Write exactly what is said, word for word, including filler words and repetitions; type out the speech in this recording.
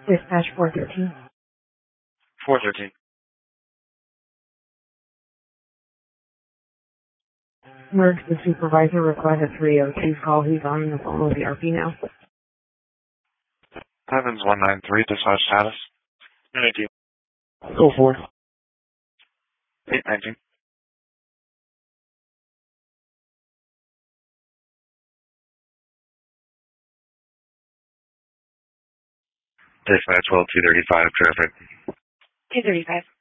Dispatch four thirteen. four thirteen. Merge the supervisor requested three oh two call. He's on the phone with the R P now. Evans one nine three, dispatch status. nineteen. Go for it. eight nineteen. Dispatch twelve two thirty-five, traffic. two thirty-five.